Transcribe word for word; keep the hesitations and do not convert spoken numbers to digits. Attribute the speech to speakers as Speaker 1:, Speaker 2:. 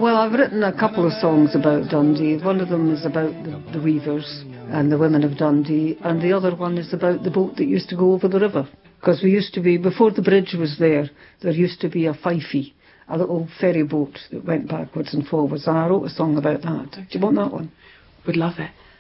Speaker 1: Well, I've written a couple of songs about Dundee. One of them is about the, the weavers and the women of Dundee, and the other one is about the boat that used to go over the river. Because we used to be, before the bridge was there, there used to be a fifey, a little ferry boat that went backwards and forwards, and I wrote a song about that. Do you want that one?
Speaker 2: Would love it.